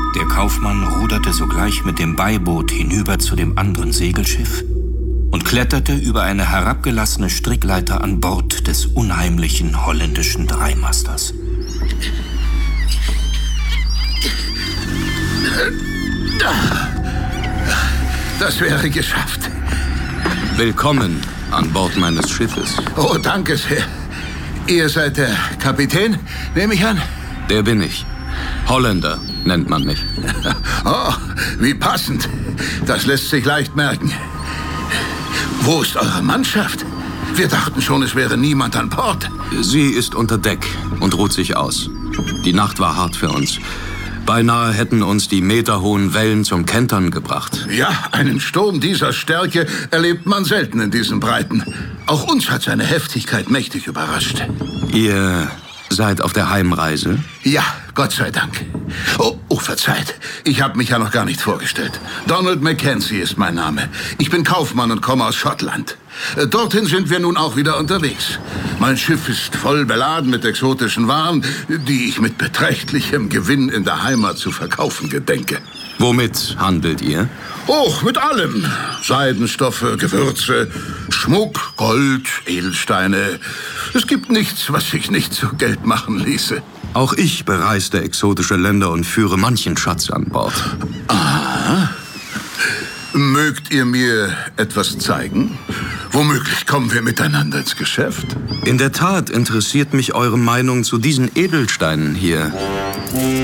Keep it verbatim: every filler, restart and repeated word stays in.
Der Kaufmann ruderte sogleich mit dem Beiboot hinüber zu dem anderen Segelschiff und kletterte über eine herabgelassene Strickleiter an Bord des unheimlichen holländischen Dreimasters. Das wäre geschafft. Willkommen an Bord meines Schiffes. Oh, danke sehr. Ihr seid der Kapitän, nehme ich an? Der bin ich. Holländer nennt man mich. Oh, wie passend. Das lässt sich leicht merken. Wo ist eure Mannschaft? Wir dachten schon, es wäre niemand an Bord. Sie ist unter Deck und ruht sich aus. Die Nacht war hart für uns. Beinahe hätten uns die meterhohen Wellen zum Kentern gebracht. Ja, einen Sturm dieser Stärke erlebt man selten in diesen Breiten. Auch uns hat seine Heftigkeit mächtig überrascht. Ihr seid auf der Heimreise? Ja, Gott sei Dank. Oh, oh, verzeiht. Ich habe mich ja noch gar nicht vorgestellt. Donald Mackenzie ist mein Name. Ich bin Kaufmann und komme aus Schottland. Dorthin sind wir nun auch wieder unterwegs. Mein Schiff ist voll beladen mit exotischen Waren, die ich mit beträchtlichem Gewinn in der Heimat zu verkaufen gedenke. Womit handelt ihr? Oh, mit allem. Seidenstoffe, Gewürze, Schmuck, Gold, Edelsteine. Es gibt nichts, was sich nicht zu Geld machen ließe. Auch ich bereiste exotische Länder und führe manchen Schatz an Bord. Aha. Mögt ihr mir etwas zeigen? Womöglich kommen wir miteinander ins Geschäft. In der Tat interessiert mich eure Meinung zu diesen Edelsteinen hier.